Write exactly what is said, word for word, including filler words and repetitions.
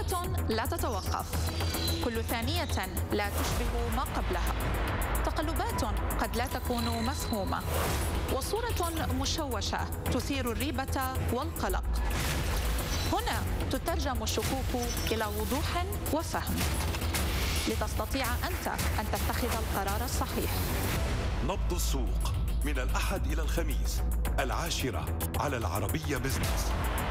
تغييرات لا تتوقف، كل ثانية لا تشبه ما قبلها، تقلبات قد لا تكون مفهومة، وصورة مشوشة تثير الريبة والقلق. هنا تترجم الشكوك إلى وضوح وفهم لتستطيع أنت أن تتخذ القرار الصحيح. نبض السوق من الأحد إلى الخميس العاشرة على العربية بزنس.